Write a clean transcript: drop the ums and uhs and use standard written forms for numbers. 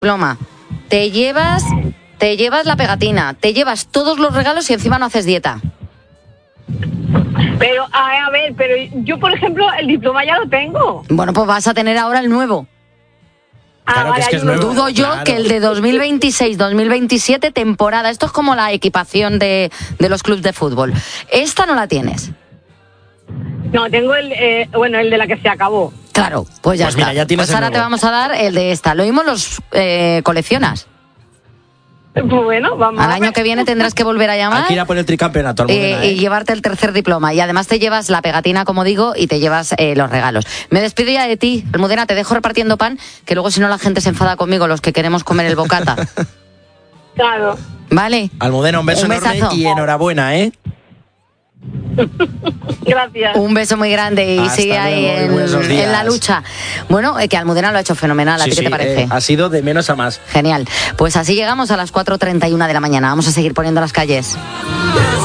diploma, te llevas la pegatina, te llevas todos los regalos y encima no haces dieta. Pero, a ver, pero yo, por ejemplo, el diploma ya lo tengo. Bueno, pues vas a tener ahora el nuevo. Claro, que es que es nuevo. Dudo yo Claro. que el de 2026-2027 temporada, esto es como la equipación de los clubes de fútbol. Esta no la tienes. No, tengo el de la que se acabó. Claro, pues ya Pues está. mira, ya tienes pues el ahora nuevo. te vamos a dar el de esta. Lo mismo los coleccionas. Pues bueno, vamos. Al año que viene tendrás que volver a llamar Hay que ir a por el tricampeonato, Almudena, y llevarte el tercer diploma. Y además te llevas la pegatina, como digo, y te llevas los regalos. Me despido ya de ti, Almudena, te dejo repartiendo pan, que luego si no la gente se enfada conmigo, los que queremos comer el bocata. Claro. ¿Vale? Almudena, un beso Un enorme besazo. y enhorabuena, ¿eh? Gracias. Un beso muy grande y Hasta sigue ahí luego y buenos días. en la lucha. Bueno, que Almudena lo ha hecho fenomenal. ¿A ti qué te parece? Ha sido de menos a más. Genial. Pues así llegamos a las 4:31 de la mañana. Vamos a seguir poniendo las calles.